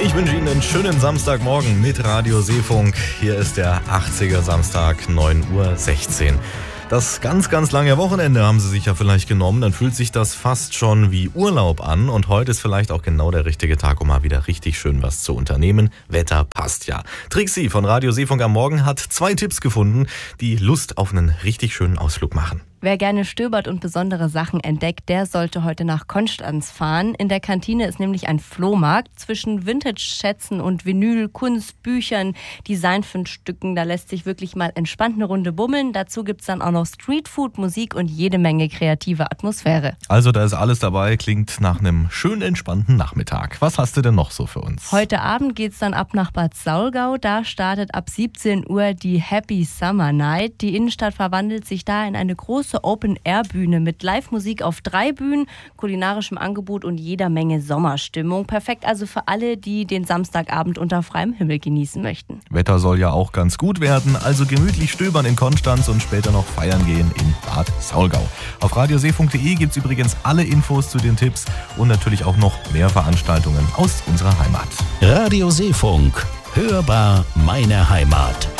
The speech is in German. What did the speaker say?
Ich wünsche Ihnen einen schönen Samstagmorgen mit Radio Seefunk. Hier ist der 80er Samstag, 9:16 Uhr. Das ganz, ganz lange Wochenende haben Sie sich ja vielleicht genommen. Dann fühlt sich das fast schon wie Urlaub an. Und heute ist vielleicht auch genau der richtige Tag, um mal wieder richtig schön was zu unternehmen. Wetter passt ja. Trixie von Radio Seefunk am Morgen hat 2 Tipps gefunden, die Lust auf einen richtig schönen Ausflug machen. Wer gerne stöbert und besondere Sachen entdeckt, der sollte heute nach Konstanz fahren. In der Kantine ist nämlich ein Flohmarkt zwischen Vintage-Schätzen und Vinyl, Kunst, Büchern, Design-Fundstücken. Da lässt sich wirklich mal entspannt eine Runde bummeln. Dazu gibt es dann auch noch Streetfood, Musik und jede Menge kreative Atmosphäre. Also da ist alles dabei, klingt nach einem schön entspannten Nachmittag. Was hast du denn noch so für uns? Heute Abend geht es dann ab nach Bad Saulgau. Da startet ab 17 Uhr die Happy Summer Night. Die Innenstadt verwandelt sich da in eine große Open-Air-Bühne mit Live-Musik auf 3 Bühnen, kulinarischem Angebot und jeder Menge Sommerstimmung. Perfekt also für alle, die den Samstagabend unter freiem Himmel genießen möchten. Wetter soll ja auch ganz gut werden, also gemütlich stöbern in Konstanz und später noch feiern gehen in Bad Saulgau. Auf radioseefunk.de gibt es übrigens alle Infos zu den Tipps und natürlich auch noch mehr Veranstaltungen aus unserer Heimat. Radio Seefunk, hörbar meine Heimat.